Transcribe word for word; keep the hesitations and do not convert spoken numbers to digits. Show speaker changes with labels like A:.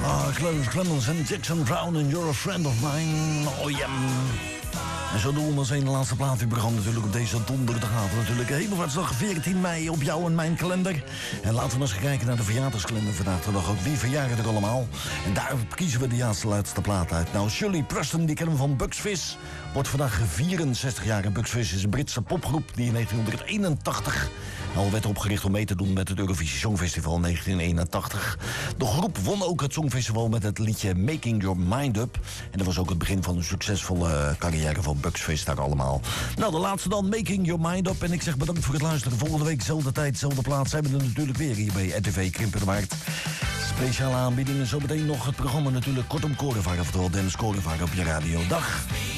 A: Ah, Clarence Clemons en Jackson Brown en You're a Friend of Mine. Oh ja. En zo doen we als een de laatste plaat in het programma natuurlijk op deze donderdagavond natuurlijk. Hemelvaartsdag veertien mei op jou en mijn kalender. En laten we eens gaan kijken naar de verjaardagskalender vandaag de dag ook. Wie verjaren er allemaal? En daar kiezen we de juiste laatste plaat uit. Nou, Shirley Preston, die kennen we van Bucks Fizz, wordt vandaag vierenzestig jaar. En Bucks Fizz is een Britse popgroep die in negentien eenentachtig al werd opgericht om mee te doen met het Eurovisie Songfestival in negentien eenentachtig. De groep won ook het Songfestival met het liedje Making Your Mind Up. En dat was ook het begin van een succesvolle carrière van Bucks Fizz daar allemaal. Nou, de laatste dan, Making Your Mind Up. En ik zeg bedankt voor het luisteren. Volgende week, zelfde tijd, zelfde plaats, zijn we er natuurlijk weer hier bij R T V Krimpen de Markt. Speciale aanbiedingen, zometeen nog het programma natuurlijk Kortom Korenvaar, oftewel Dennis Korenvaar op je radio. Dag!